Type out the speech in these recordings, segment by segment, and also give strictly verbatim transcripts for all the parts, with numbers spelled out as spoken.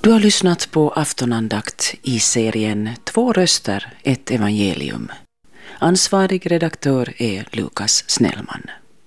Du har lyssnat på aftonandakt i serien Två röster, ett evangelium. Ansvarig redaktör är Lukas Snellman.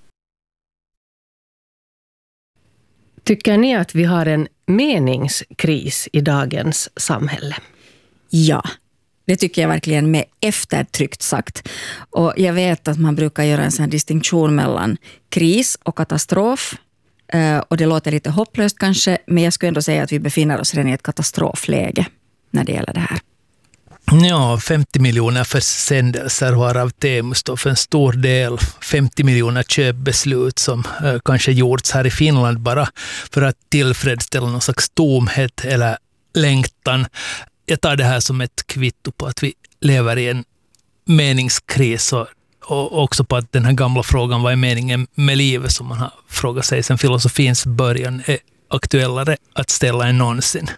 Tycker ni att vi har en meningskris i dagens samhälle? Ja, det tycker jag verkligen med eftertryckt sagt. Och jag vet att man brukar göra en sån distinktion mellan kris och katastrof. Och det låter lite hopplöst kanske, men jag skulle ändå säga att vi befinner oss redan i ett katastrofläge när det gäller det här. Ja, femtio miljoner försändelser har av Temu stått för en stor del. femtio miljoner köpbeslut som eh, kanske gjorts här i Finland bara för att tillfredsställa någon slags tomhet eller längtan. Jag tar det här som ett kvitto på att vi lever i en meningskris och, och också på att den här gamla frågan, vad är meningen med livet, som man har frågat sig sedan filosofins början, är aktuellare att ställa än någonsin.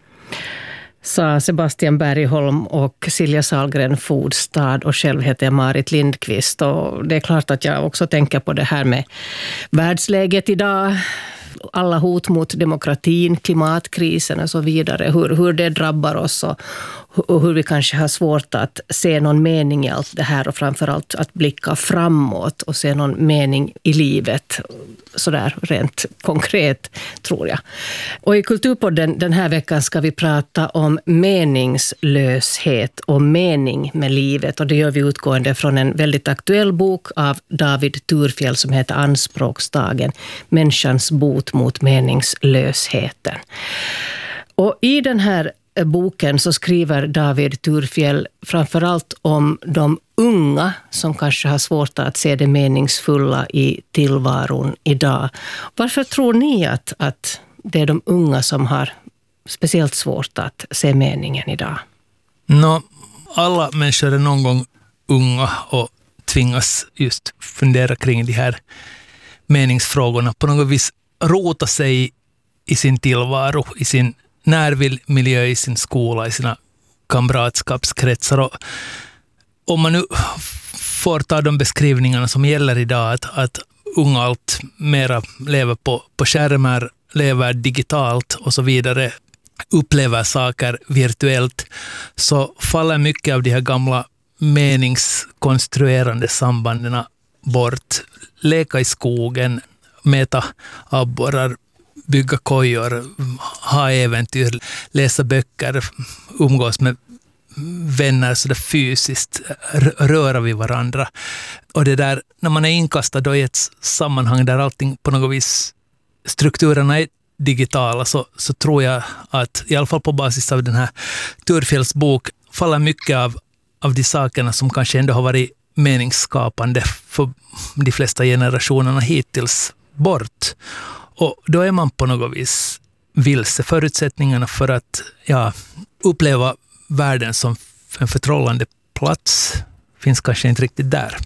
Sa Sebastian Bergholm och Silja Sahlgren Fodstad, och själv heter jag Marit Lindqvist. Och det är klart att jag också tänker på det här med världsläget idag, alla hot mot demokratin, klimatkrisen och så vidare, hur, hur det drabbar oss och, och hur vi kanske har svårt att se någon mening i allt det här, och framförallt att blicka framåt och se någon mening i livet, sådär rent konkret, tror jag. Och i Kulturpodden den här veckan ska vi prata om meningslöshet och mening med livet, och det gör vi utgående från en väldigt aktuell bok av David Thurfjell som heter Anspråksdagen, människans bot mot meningslösheten. Och i den här boken så skriver David Thurfjell framförallt om de unga som kanske har svårt att se det meningsfulla i tillvaron idag. Varför tror ni att, att det är de unga som har speciellt svårt att se meningen idag? Nå, alla människor är någon gång unga och tvingas just fundera kring de här meningsfrågorna. På något vis rota sig i sin tillvaro, i sin närmiljö, i sin skola, i sina kamratskapskretsar. Och om man nu får ta de beskrivningarna som gäller idag, att, att unga allt mera lever på, på skärmar, lever digitalt och så vidare, upplever saker virtuellt, så faller mycket av de här gamla meningskonstruerande sambanden bort. Leka i skogen, mäta abborrar, bygga kojor, ha äventyr, läsa böcker, umgås med vänner så där fysiskt, röra vid varandra. Och det där, när man är inkastad då i ett sammanhang där allting på något vis, strukturerna är digitala, så, så tror jag att i alla fall på basis av den här Thurfjells bok faller mycket av, av de sakerna som kanske ändå har varit meningsskapande för de flesta generationerna hittills bort. Och då är man på något vis vilse. Förutsättningarna för att ja, uppleva världen som en förtrollande plats finns kanske inte riktigt där.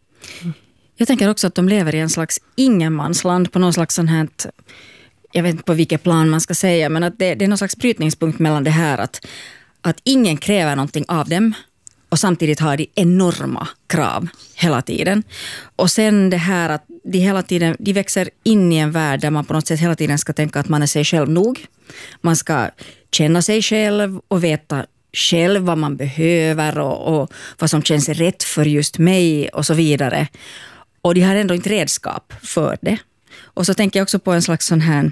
Jag tänker också att de lever i en slags ingenmansland, på någon slags sån här, jag vet inte på vilket plan man ska säga, men att det, det är någon slags brytningspunkt mellan det här att, att ingen kräver någonting av dem, och samtidigt har de enorma krav hela tiden. Och sen det här att de hela tiden, de växer in i en värld där man på något sätt hela tiden ska tänka att man är sig själv nog. Man ska känna sig själv och veta själv vad man behöver och, och vad som känns rätt för just mig och så vidare. Och de har ändå inte redskap för det. Och så tänker jag också på en slags sån här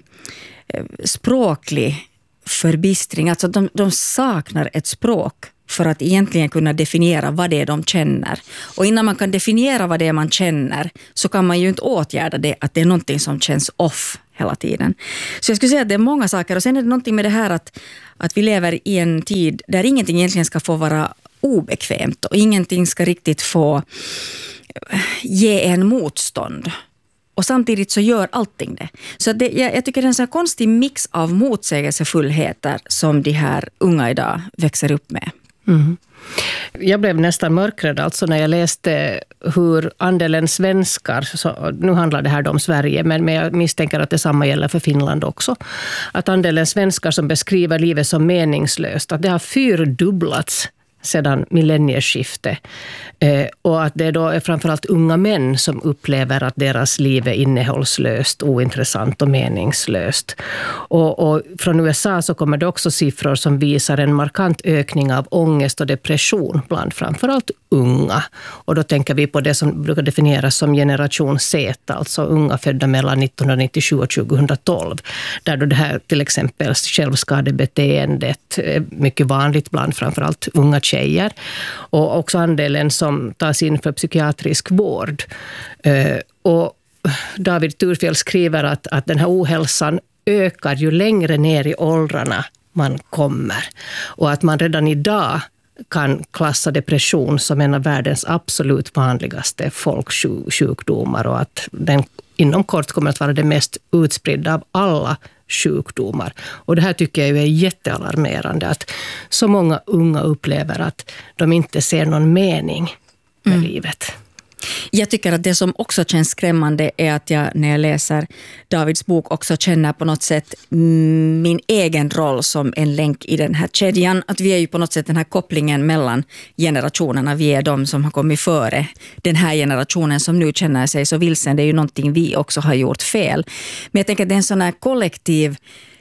språklig förbistring. Alltså de, de saknar ett språk för att egentligen kunna definiera vad det är de känner. Och innan man kan definiera vad det är man känner, så kan man ju inte åtgärda det, att det är någonting som känns off hela tiden. Så jag skulle säga att det är många saker. Och sen är det någonting med det här att, att vi lever i en tid där ingenting egentligen ska få vara obekvämt. Och ingenting ska riktigt få ge en motstånd. Och samtidigt så gör allting det. Så det, jag, jag tycker det är en sån konstig mix av motsägelsefullheter som de här unga idag växer upp med. Mm. Jag blev nästan mörkrädd alltså när jag läste hur andelen svenskar, så nu handlar det här om Sverige, men jag misstänker att det samma gäller för Finland också, att andelen svenskar som beskriver livet som meningslöst, att det har fyrdubblats sedan millennieskiftet. Eh, och att det då är framförallt unga män som upplever att deras liv är innehållslöst, ointressant och meningslöst. Och, och från U S A så kommer det också siffror som visar en markant ökning av ångest och depression bland framförallt unga. Och då tänker vi på det som brukar definieras som generation Z, alltså unga födda mellan nittonhundranittiosju och tjugohundratolv. Där då det här till exempel självskadebeteendet är mycket vanligt bland framförallt unga tjejer. Och också andelen som tas in för psykiatrisk vård. Och David Thurfjell skriver att, att den här ohälsan ökar ju längre ner i åldrarna man kommer. Och att man redan idag kan klassa depression som en av världens absolut vanligaste folksjukdomar och att den inom kort kommer att vara det mest utspridda av alla sjukdomar. Och det här tycker jag är jättealarmerande, att så många unga upplever att de inte ser någon mening med mm. livet. Jag tycker att det som också känns skrämmande är att jag när jag läser Davids bok också känner på något sätt min egen roll som en länk i den här kedjan. Att vi är ju på något sätt den här kopplingen mellan generationerna. Vi är de som har kommit före den här generationen som nu känner sig så vilsen. Det är ju någonting vi också har gjort fel. Men jag tänker att det är en sån här kollektiv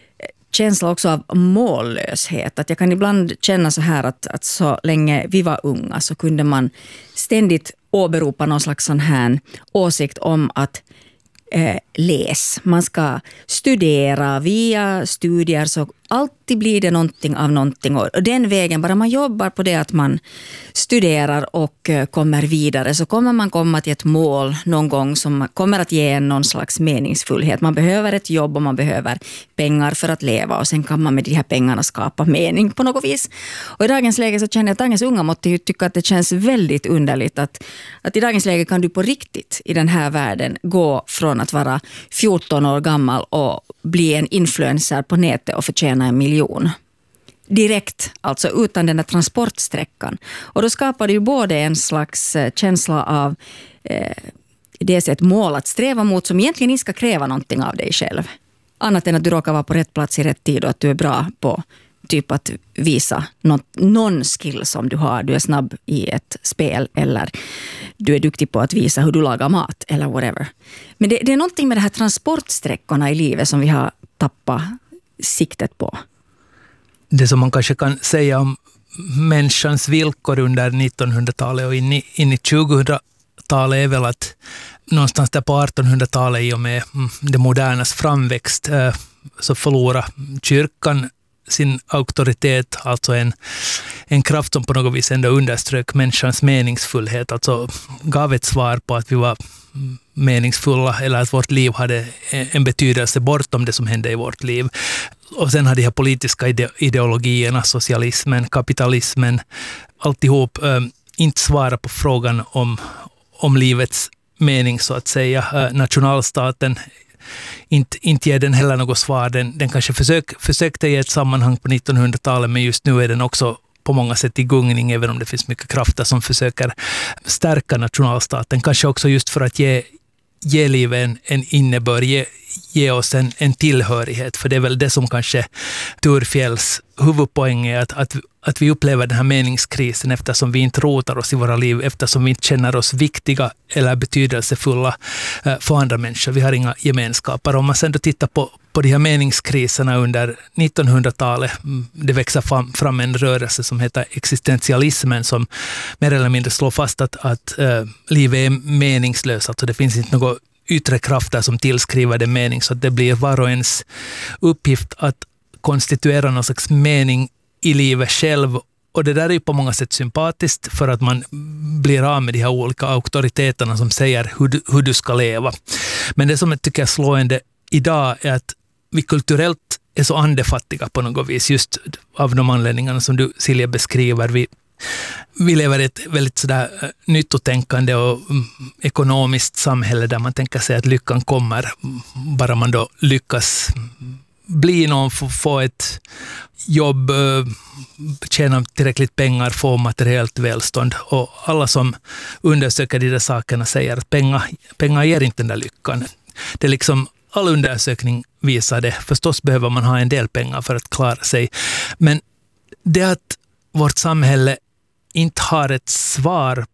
känsla också av mållöshet. Att jag kan ibland känna så här att, att så länge vi var unga så kunde man ständigt åberopa någon slags sån här åsikt om att eh, läs. Man ska studera via studier, så alltid blir det någonting av någonting. Och den vägen, bara man jobbar på det att man studerar och eh, kommer vidare, så kommer man komma till ett mål någon gång som kommer att ge en någon slags meningsfullhet. Man behöver ett jobb och man behöver pengar för att leva, och sen kan man med de här pengarna skapa mening på något vis. Och i dagens läge så känner jag att dagens unga måste ju tycka att det känns väldigt underligt att, att i dagens läge kan du på riktigt i den här världen gå från att vara fjorton år gammal och bli en influencer på nätet och förtjäna en miljon. Direkt, alltså utan den där transportsträckan. Och då skapar det ju både en slags känsla av eh, det är ett mål att sträva mot som egentligen inte ska kräva någonting av dig själv. Annat än att du råkar vara på rätt plats i rätt tid och att du är bra på typ att visa någon, någon skill som du har. Du är snabb i ett spel eller du är duktig på att visa hur du lagar mat eller whatever. Men det, det är någonting med de här transportsträckorna i livet som vi har tappat siktet på. Det som man kanske kan säga om människans villkor under nittonhundratalet och in i, in i tjugohundratalet är väl att någonstans där på artonhundratalet i och med det modernas framväxt så förlorar kyrkan sin auktoritet, alltså en, en kraft som på något vis ändå underströk människans meningsfullhet, alltså gav ett svar på att vi var meningsfulla eller att vårt liv hade en betydelse bortom det som hände i vårt liv. Och sen hade de här politiska ide- ideologierna, socialismen, kapitalismen, alltihop äh, inte svara på frågan om, om livets mening så att säga. Äh, nationalstaten Inte, inte ger den heller något svar. Den, den kanske försök, försökte ge ett sammanhang på nittonhundratalet, men just nu är den också på många sätt i gungning, även om det finns mycket krafter som försöker stärka nationalstaten. Kanske också just för att ge, ge livet en, en innebörd, ge, ge oss en, en tillhörighet. För det är väl det som kanske Thurfjells huvudpoäng är, att, att, att vi upplever den här meningskrisen eftersom vi inte rotar oss i våra liv, eftersom vi inte känner oss viktiga eller betydelsefulla för andra människor. Vi har inga gemenskaper. Om man sen då tittar på, på de här meningskriserna under nittonhundratalet, det växer fram, fram en rörelse som heter existentialismen som mer eller mindre slår fast att, att äh, livet är meningslöst. Alltså det finns inte något yttre krafter som tillskriver det mening, så att det blir var och ens uppgift att konstituera någon slags mening i livet själv. Och det där är ju på många sätt sympatiskt för att man blir av med de här olika auktoriteterna som säger hur du, hur du ska leva. Men det som jag tycker är slående idag är att vi kulturellt är så andefattiga på något vis, just av de anledningarna som du, Silja, beskriver. Vi, vi lever i ett väldigt sådär nyttotänkande och ekonomiskt samhälle där man tänker sig att lyckan kommer bara man då lyckas bli någon, få, få ett jobb, tjäna tillräckligt pengar, få materiellt välstånd. Och alla som undersöker de där sakerna säger att pengar, pengar ger inte den där lyckan. Det är liksom, all undersökning visar det. Förstås behöver man ha en del pengar för att klara sig. Men det att vårt samhälle inte har ett svar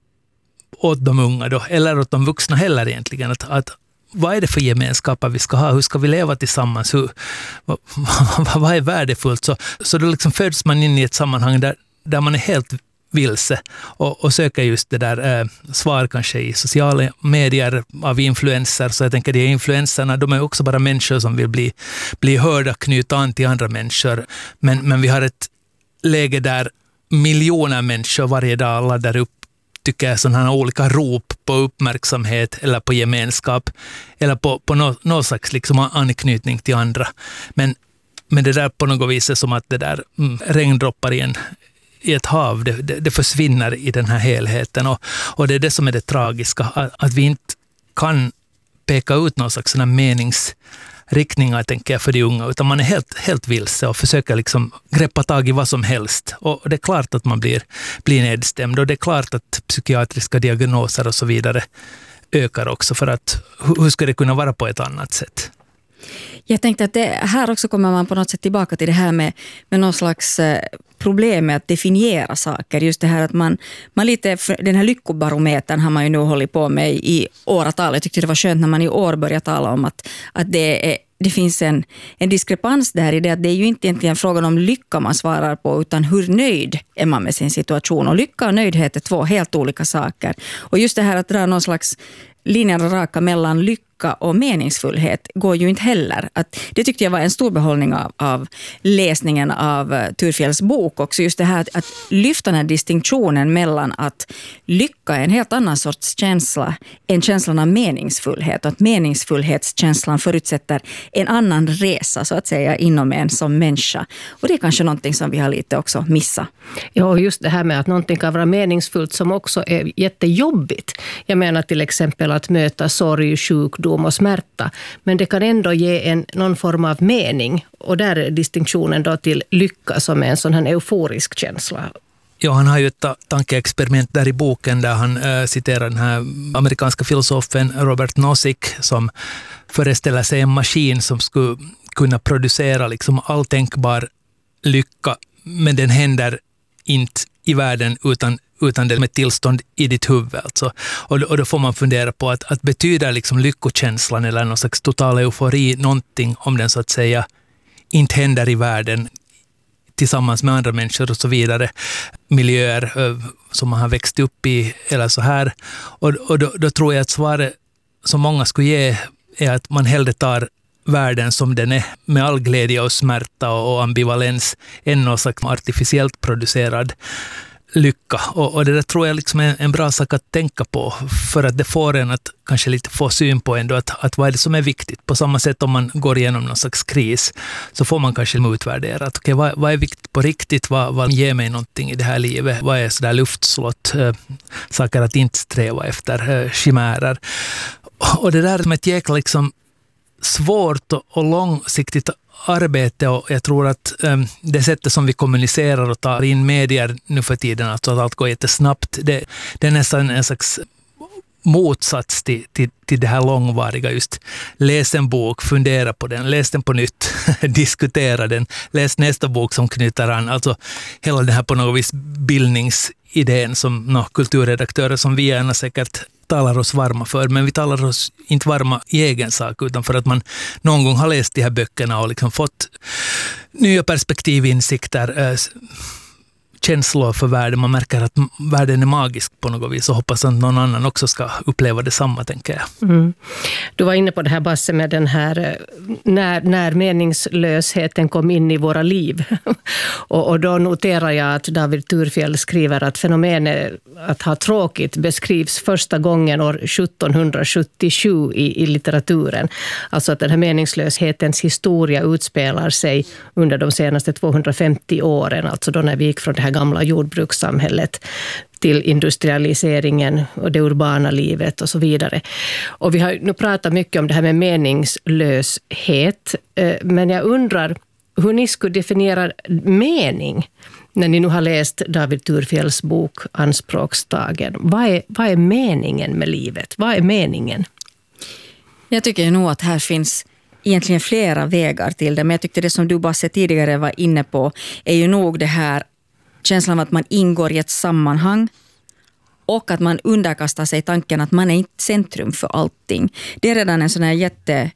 åt de unga då, eller åt de vuxna heller egentligen. Att, att vad är det för gemenskaper vi ska ha? Hur ska vi leva tillsammans? Hur, vad, vad, vad är värdefullt? Så, så då liksom föds man in i ett sammanhang där, där man är helt vilse och, och söker just det där eh, svar kanske i sociala medier av influenser. Så jag tänker att de influenserna, de är också bara människor som vill bli, bli hörda, knyta an till andra människor. Men, men vi har ett läge där miljoner människor varje dag laddar upp, tycker jag, sådana här olika rop på uppmärksamhet eller på gemenskap eller på, på något, något slags liksom anknytning till andra. Men, men det där på något vis är som att det där mm, regndroppar i, en, i ett hav, det, det, det försvinner i den här helheten. Och, och det är det som är det tragiska, att, att vi inte kan peka ut någon slags sådana meningsriktningar, tänker jag, för de unga, utan man är helt, helt vilse och försöker liksom greppa tag i vad som helst. Och det är klart att man blir, blir nedstämd, och det är klart att psykiatriska diagnoser och så vidare ökar också, för att hur ska det kunna vara på ett annat sätt? Jag tänkte att det, här också kommer man på något sätt tillbaka till det här med, med någon slags problem med att definiera saker. Just det här att man, man lite, den här lyckobarometern har man ju nu hållit på med i åratal. Jag tyckte det var skönt när man i år började tala om att, att det är det finns en, en diskrepans där i det att det är ju inte egentligen frågan om lycka man svarar på, utan hur nöjd är man med sin situation. Och lycka och nöjdhet är två helt olika saker. Och just det här att dra någon slags linjen raka mellan lycka och meningsfullhet går ju inte heller. Att, det tyckte jag var en stor behållning av, av läsningen av uh, Thurfjells bok också. Just det här att, att lyfta den här distinktionen mellan att lycka är en helt annan sorts känsla än känslan av meningsfullhet. Och att meningsfullhetskänslan förutsätter en annan resa så att säga inom en som människa. Och det är kanske någonting som vi har lite också missat. Ja, och just det här med att någonting kan vara meningsfullt som också är jättejobbigt. Jag menar till exempel att möta sorg, sjukdom och smärta. Men det kan ändå ge en, någon form av mening. Och där är distinktionen då till lycka som är en sån här euforisk känsla. Ja, han har ju ett tankeexperiment där i boken där han äh, citerar den här amerikanska filosofen Robert Nozick som föreställer sig en maskin som skulle kunna producera liksom all tänkbar lycka, men den händer inte i världen utan utan det med tillstånd i ditt huvud. Alltså. Och, och då får man fundera på att, att betyder liksom lyckokänslan eller någon slags total eufori någonting om den så att säga inte händer i världen tillsammans med andra människor och så vidare, miljöer som man har växt upp i eller så här. Och, och då, då tror jag att svaret som många skulle ge är att man hellre tar världen som den är med all glädje och smärta och ambivalens än någon slags artificiellt producerad lycka. Och, och det där tror jag liksom är en bra sak att tänka på, för att det får en att kanske lite få syn på ändå att, att vad är det som är viktigt. På samma sätt om man går igenom någon slags kris så får man kanske utvärdera att okay, vad, vad är viktigt på riktigt, vad, vad ger mig någonting i det här livet, vad är sådär luftslott, äh, saker att inte sträva efter, äh, chimärer. Och det där är ett jäkla liksom svårt och, och långsiktigt arbete, och jag tror att um, det sättet som vi kommunicerar och tar in medier nu för tiden, alltså att allt går jättesnabbt, det, det är nästan en slags motsats till, till, till det här långvariga. Just läs en bok, fundera på den, läs den på nytt, diskutera den, läs nästa bok som knyter an. Alltså hela den här på något vis bildningsidén som no, kulturredaktörer som vi gärna säkert talar oss varma för, men vi talar oss inte varma i egen sak, utan för att man någon gång har läst de här böckerna och liksom fått nya perspektivinsikter, äh, känslor för världen. Man märker att världen är magisk på något vis och hoppas att någon annan också ska uppleva detsamma, tänker jag. Mm. Du var inne på det här, Basse, med den här när, när meningslösheten kom in i våra liv. och, och då noterar jag att David Thurfjell skriver att fenomenet att ha tråkigt beskrivs första gången år sjuttonhundrasjuttiosju i, i litteraturen. Alltså att den här meningslöshetens historia utspelar sig under de senaste tvåhundrafemtio åren, alltså då när vi gick från det här gamla jordbrukssamhället till industrialiseringen och det urbana livet och så vidare. Och vi har nu pratat mycket om det här med meningslöshet, men jag undrar hur ni skulle definiera mening när ni nu har läst David Thurfjells bok Anspråkstagen. Vad är, vad är meningen med livet? Vad är meningen? Jag tycker nog att här finns egentligen flera vägar till det, men jag tyckte det som du bara tidigare var inne på är ju nog det här känslan av att man ingår i ett sammanhang och att man underkastar sig tanken att man är inte centrum för allting. Det är redan en sån här jätte,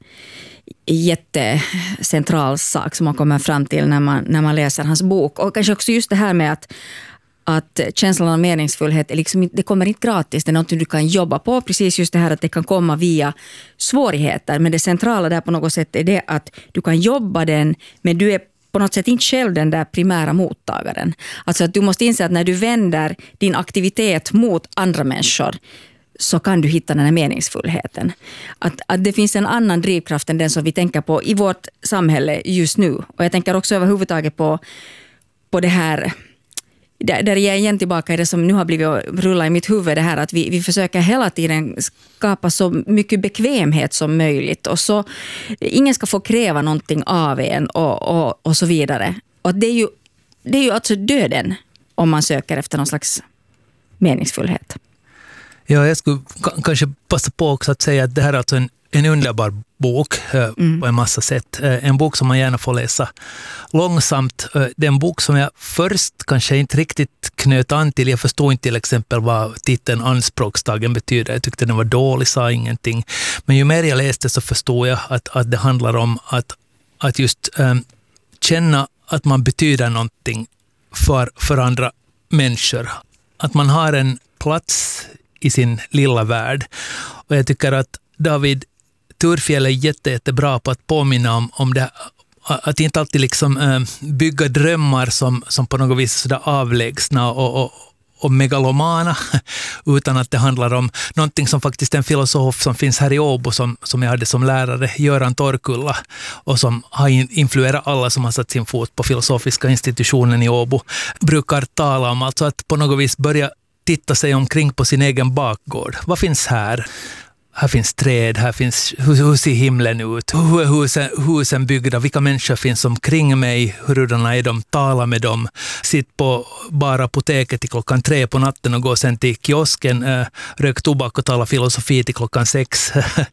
jättecentral sak som man kommer fram till när man, när man läser hans bok. Och kanske också just det här med att att känslan av meningsfullhet är liksom, det kommer inte gratis, det är något du kan jobba på, precis just det här att det kan komma via svårigheter, men det centrala där på något sätt är det att du kan jobba den, men du är på något sätt inte själv den där primära mottagaren. Alltså att du måste inse att när du vänder din aktivitet mot andra människor så kan du hitta den här meningsfullheten. Att, att det finns en annan drivkraft än den som vi tänker på i vårt samhälle just nu. Och jag tänker också överhuvudtaget på, på det här. Där, där jag är igen tillbaka i det som nu har blivit rulla i mitt huvud, det här att vi, vi försöker hela tiden skapa så mycket bekvämhet som möjligt och så ingen ska få kräva någonting av en och, och, och så vidare. Och det är ju, det är ju alltså döden om man söker efter någon slags meningsfullhet. Ja, jag skulle k- kanske passa på också att säga att det här är alltså en, en underbar bok eh, mm. på en massa sätt. Eh, en bok som man gärna får läsa långsamt. Eh, det är en bok som jag först kanske inte riktigt knöt an till. Jag förstod inte till exempel vad titeln Anspråkstagen betyder. Jag tyckte den var dålig, sa ingenting. Men ju mer jag läste så förstod jag att, att det handlar om att, att just eh, känna att man betyder någonting för, för andra människor. Att man har en plats i sin lilla värld. Och jag tycker att David Thurfjell är jätte, jättebra på att påminna om, om det, att inte alltid liksom, äh, bygga drömmar som, som på något vis sådär avlägsna och, och, och megalomana, utan att det handlar om någonting som faktiskt en filosof som finns här i Åbo som, som jag hade som lärare, Göran Torkulla, och som har influerat alla som har satt sin fot på filosofiska institutionen i Åbo, brukar tala om, alltså att på något vis börja titta sig omkring på sin egen bakgård. Vad finns här? Här finns träd, här finns, hur, hur ser himlen ut? Hur är husen, husen byggda? Vilka människor finns omkring mig? Hurdana är de? Tala med dem. Sitt på bara apoteket till klockan tre på natten och gå sen till kiosken, äh, rök tobak och tala filosofi till klockan sex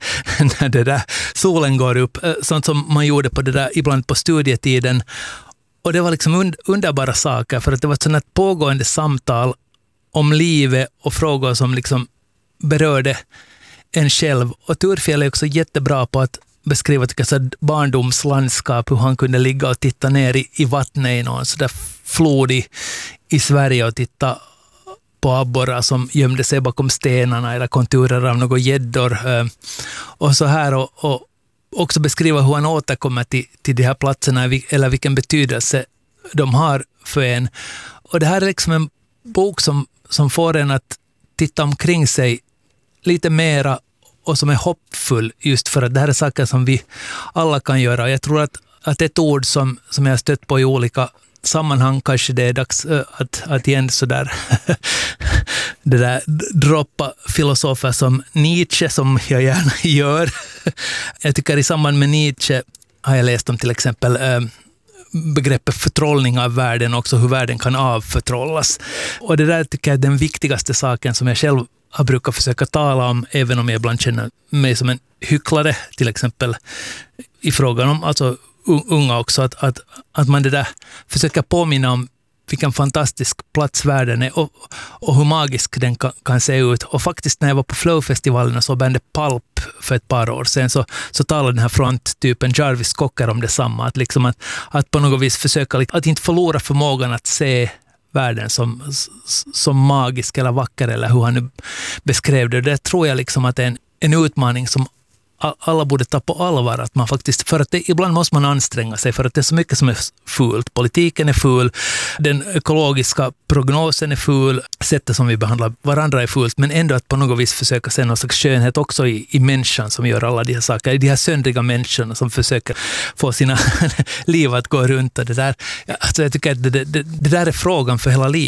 när det där solen går upp. Äh, sånt som man gjorde på det där, ibland på studietiden. Och det var liksom und, underbara saker, för att det var ett sånt här pågående samtal om livet och frågor som liksom berörde en själv. Och Thurfjell är också jättebra på att beskriva tycker, barndomslandskap, hur han kunde ligga och titta ner i, i vattnet i någon sådär flod i, i Sverige och titta på abborrar som gömde sig bakom stenarna eller konturer av några gäddor. Och så här och, och också beskriva hur han återkommer till, till de här platserna eller vilken betydelse de har för en. Och det här är liksom en bok som, som får en att titta omkring sig lite mera och som är hoppfull, just för att det här är saker som vi alla kan göra. Jag tror att, att ett ord som, som jag har stött på i olika sammanhang, kanske det är dags att, att igen sådär det där droppa filosofer som Nietzsche, som jag gärna gör. Jag tycker i samband med Nietzsche har jag läst om till exempel begreppet förtrollning av världen, också hur världen kan avförtrollas. Och det där tycker jag är den viktigaste saken som jag själv har brukat försöka tala om, även om jag ibland känner mig som en hycklare, till exempel i frågan om alltså unga också, att, att, att man det där försöker påminna om vilken fantastisk plats världen är och, och hur magisk den kan, kan se ut. Och faktiskt när jag var på Flow-festivalen och så bandet Pulp för ett par år sedan, så, så talade den här fronttypen Jarvis Cocker om detsamma. Att, liksom att, att på något vis försöka att inte förlora förmågan att se världen som, som magisk eller vacker, eller hur han nu beskrev det. Det tror jag liksom att det är en, en utmaning som alla borde ta på allvar, att man faktiskt, för att det, ibland måste man anstränga sig för att det är så mycket som är fult. Politiken är ful, den ekologiska prognosen är ful, sättet som vi behandlar varandra är fult, men ändå att på något vis försöka se någon slags skönhet också i, i människan som gör alla de här saker, de här söndriga människorna som försöker få sina liv att gå runt och det där. Alltså jag tycker att det, det, det där är frågan för hela livet.